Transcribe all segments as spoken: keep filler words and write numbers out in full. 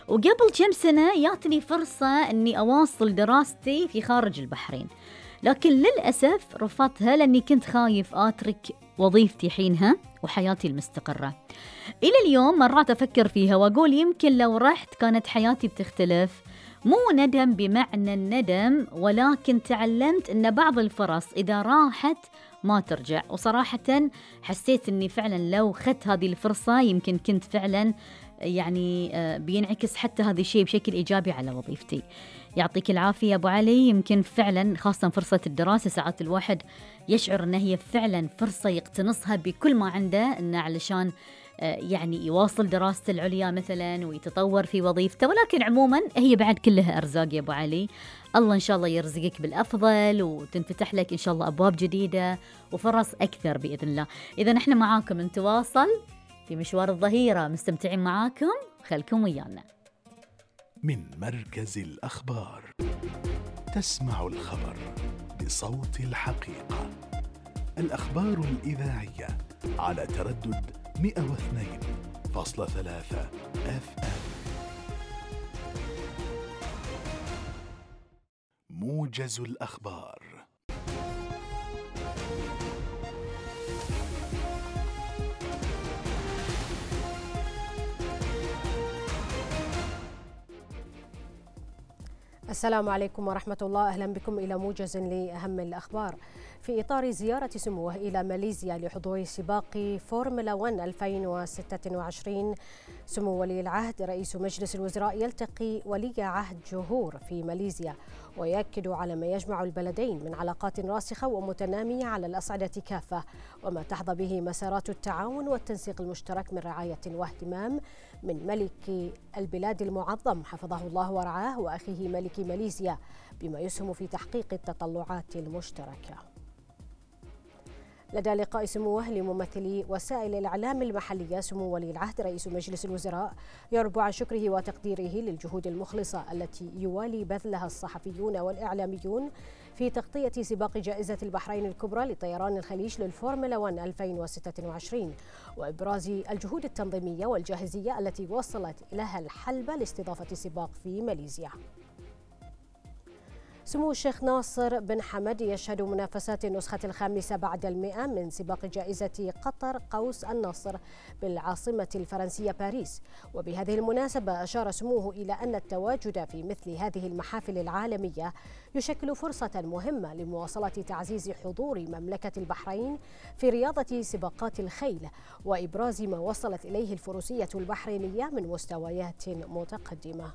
وقبل كم سنة ياتني فرصة أني أواصل دراستي في خارج البحرين، لكن للأسف رفضتها لأني كنت خايف أترك وظيفتي حينها وحياتي المستقرة. إلى اليوم مرات أفكر فيها وأقول يمكن لو رحت كانت حياتي بتختلف. مو ندم بمعنى الندم، ولكن تعلمت أن بعض الفرص إذا راحت ما ترجع. وصراحة حسيت أني فعلا لو خدت هذه الفرصة يمكن كنت فعلا يعني بينعكس حتى هذا الشيء بشكل إيجابي على وظيفتي. يعطيك العافية أبو علي. يمكن فعلا خاصة فرصة الدراسة ساعات الواحد يشعر أنها هي فعلا فرصة يقتنصها بكل ما عنده، أنه علشان يعني يواصل دراسته العليا مثلا ويتطور في وظيفته، ولكن عموما هي بعد كلها أرزاق يا أبو علي. الله إن شاء الله يرزقك بالأفضل وتنفتح لك إن شاء الله أبواب جديدة وفرص أكثر بإذن الله. إذا نحن معاكم نتواصل في مشوار الظهيرة، مستمتعين معاكم، خلكم ويانا. من مركز الأخبار، تسمع الخبر بصوت الحقيقة. الأخبار الإذاعية على تردد مئة واثنين فاصلة ثلاثة أف أم. موجز الأخبار. السلام عليكم ورحمة الله. أهلا بكم إلى موجز لأهم الأخبار. في إطار زيارة سموه إلى ماليزيا لحضور سباق فورمولا واحد ألفين وستة وعشرين، سمو ولي العهد رئيس مجلس الوزراء يلتقي ولي عهد جوهور في ماليزيا، ويؤكد على ما يجمع البلدين من علاقات راسخة ومتنامية على الأصعدة كافة، وما تحظى به مسارات التعاون والتنسيق المشترك من رعاية واهتمام من ملك البلاد المعظم حفظه الله ورعاه وأخيه ملك ماليزيا، بما يسهم في تحقيق التطلعات المشتركة. لدى لقاء سموه لممثلي وسائل الإعلام المحلية، سمو ولي العهد رئيس مجلس الوزراء يعرب عن شكره وتقديره للجهود المخلصة التي يوالي بذلها الصحفيون والإعلاميون في تغطية سباق جائزة البحرين الكبرى لطيران الخليج للفورمولا واحد ألفين وستة وعشرين، وإبراز الجهود التنظيمية والجاهزية التي وصلت لها الحلبة لاستضافة السباق في ماليزيا. سمو الشيخ ناصر بن حمد يشهد منافسات النسخة الخامسة بعد المئة من سباق جائزة قطر قوس النصر بالعاصمة الفرنسية باريس، وبهذه المناسبة أشار سموه إلى أن التواجد في مثل هذه المحافل العالمية يشكل فرصة مهمة لمواصلة تعزيز حضور مملكة البحرين في رياضة سباقات الخيل وإبراز ما وصلت إليه الفروسية البحرينية من مستويات متقدمة.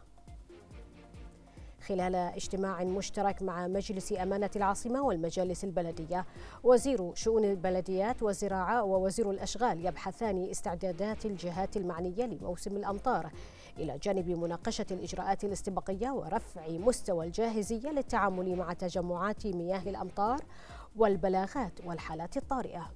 خلال اجتماع مشترك مع مجلس أمانة العاصمة والمجالس البلدية، وزير شؤون البلديات والزراعة ووزير الأشغال يبحثان استعدادات الجهات المعنية لموسم الأمطار، إلى جانب مناقشة الإجراءات الاستباقية ورفع مستوى الجاهزية للتعامل مع تجمعات مياه الأمطار والبلاغات والحالات الطارئة.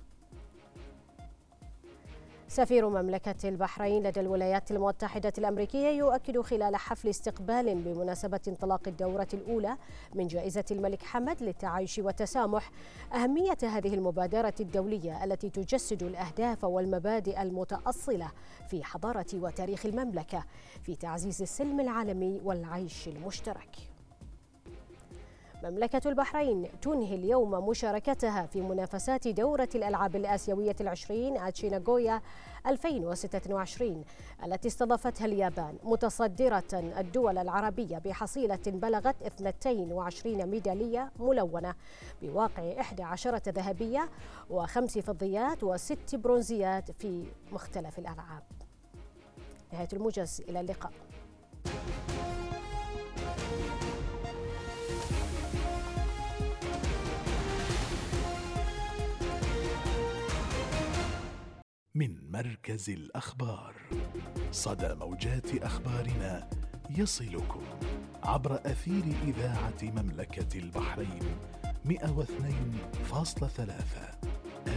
سفير مملكة البحرين لدى الولايات المتحدة الأمريكية يؤكد خلال حفل استقبال بمناسبة انطلاق الدورة الأولى من جائزة الملك حمد للتعايش والتسامح أهمية هذه المبادرة الدولية التي تجسد الأهداف والمبادئ المتأصلة في حضارة وتاريخ المملكة في تعزيز السلم العالمي والعيش المشترك. مملكة البحرين تنهي اليوم مشاركتها في منافسات دورة الألعاب الآسيوية العشرين آتشيناغويا ألفين وستة وعشرين التي استضافتها اليابان، متصدرة الدول العربية بحصيلة بلغت اثنتين وعشرين ميدالية ملونة بواقع إحدى عشرة ذهبية وخمس فضيات وست برونزيات في مختلف الألعاب. نهاية الموجز، إلى اللقاء. من مركز الأخبار، صدى موجات أخبارنا يصلكم عبر أثير إذاعة مملكة البحرين مئة واثنين فاصلة ثلاثة.